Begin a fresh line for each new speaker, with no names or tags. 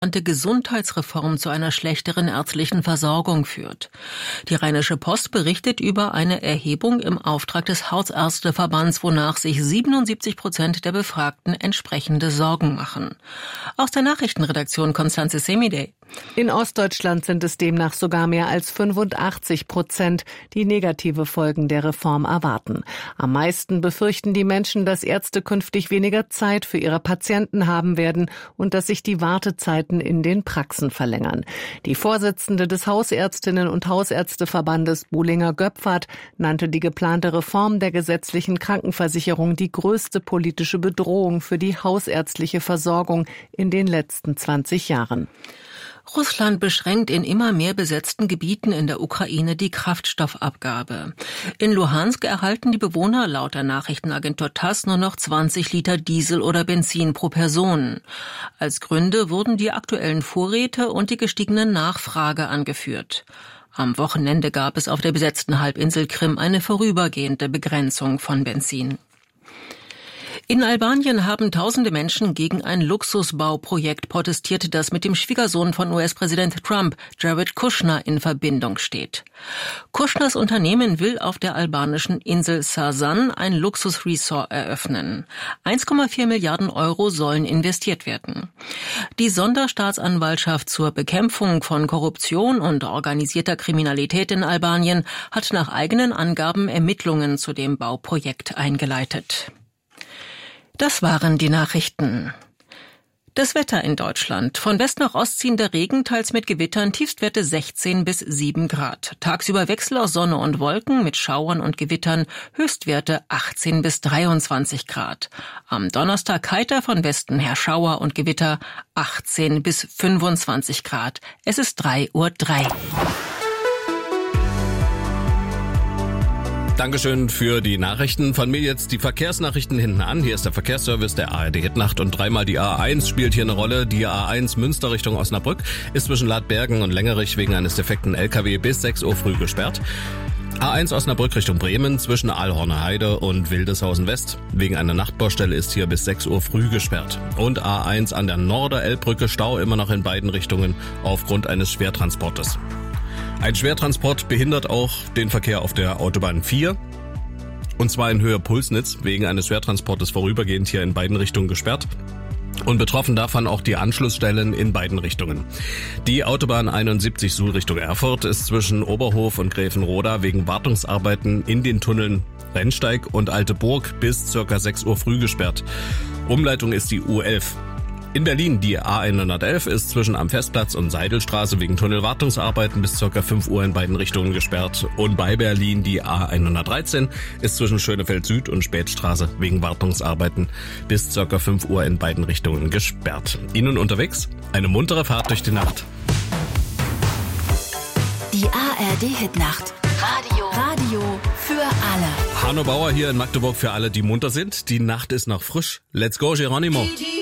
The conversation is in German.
geplante Gesundheitsreform zu einer schlechteren ärztlichen Versorgung führt. Die Rheinische Post berichtet über eine Erhebung im Auftrag des Hausärzteverbands, wonach sich 77% der Befragten entsprechende Sorgen machen. Aus der Nachrichtenredaktion Konstanze Semidey.
In Ostdeutschland sind es demnach sogar mehr als 85%, die negative Folgen der Reform erwarten. Am meisten befürchten die Menschen, dass Ärzte künftig weniger Zeit für ihre Patienten haben werden und dass sich die Wartezeiten in den Praxen verlängern. Die Vorsitzende des Hausärztinnen- und Hausärzteverbandes Buhlinger-Göpfert nannte die geplante Reform der gesetzlichen Krankenversicherung die größte politische Bedrohung für die hausärztliche Versorgung in den letzten 20 Jahren.
Russland beschränkt in immer mehr besetzten Gebieten in der Ukraine die Kraftstoffabgabe. In Luhansk erhalten die Bewohner laut der Nachrichtenagentur TASS nur noch 20 Liter Diesel oder Benzin pro Person. Als Gründe wurden die aktuellen Vorräte und die gestiegene Nachfrage angeführt. Am Wochenende gab es auf der besetzten Halbinsel Krim eine vorübergehende Begrenzung von Benzin. In Albanien haben tausende Menschen gegen ein Luxusbauprojekt protestiert, das mit dem Schwiegersohn von US-Präsident Trump, Jared Kushner, in Verbindung steht. Kushners Unternehmen will auf der albanischen Insel Sasan ein Luxusresort eröffnen. 1,4 Milliarden Euro sollen investiert werden. Die Sonderstaatsanwaltschaft zur Bekämpfung von Korruption und organisierter Kriminalität in Albanien hat nach eigenen Angaben Ermittlungen zu dem Bauprojekt eingeleitet. Das waren die Nachrichten. Das Wetter in Deutschland. Von West nach Ost ziehender Regen, teils mit Gewittern, Tiefstwerte 16 bis 7 Grad. Tagsüber Wechsel aus Sonne und Wolken mit Schauern und Gewittern, Höchstwerte 18 bis 23 Grad. Am Donnerstag heiter von Westen her Schauer und Gewitter, 18 bis 25 Grad. Es ist 3:03 Uhr.
Dankeschön für die Nachrichten. Von mir jetzt die Verkehrsnachrichten hinten an. Hier ist der Verkehrsservice der ARD Hitnacht und dreimal die A1 spielt hier eine Rolle. Die A1 Münster Richtung Osnabrück ist zwischen Ladbergen und Längerich wegen eines defekten LKW bis 6 Uhr früh gesperrt. A1 Osnabrück Richtung Bremen zwischen Aalhorner Heide und Wildeshausen West. Wegen einer Nachtbaustelle ist hier bis 6 Uhr früh gesperrt. Und A1 an der Norder-Elbbrücke Stau immer noch in beiden Richtungen aufgrund eines Schwertransportes. Ein Schwertransport behindert auch den Verkehr auf der Autobahn 4. Und zwar in Höhe Pulsnitz. Wegen eines Schwertransportes vorübergehend hier in beiden Richtungen gesperrt. Und betroffen davon auch die Anschlussstellen in beiden Richtungen. Die Autobahn 71 Suhl Richtung Erfurt ist zwischen Oberhof und Gräfenroda wegen Wartungsarbeiten in den Tunneln Rennsteig und Alte Burg bis ca. 6 Uhr früh gesperrt. Umleitung ist die U11. In Berlin die A111 ist zwischen am Festplatz und Seidelstraße wegen Tunnelwartungsarbeiten bis ca. 5 Uhr in beiden Richtungen gesperrt. Und bei Berlin die A113 ist zwischen Schönefeld Süd und Spätstraße wegen Wartungsarbeiten bis ca. 5 Uhr in beiden Richtungen gesperrt. Ihnen unterwegs eine muntere Fahrt durch die Nacht.
Die ARD Hitnacht. Radio für alle.
Hanno Bauer hier in Magdeburg für alle, die munter sind. Die Nacht ist noch frisch. Let's go, Geronimo.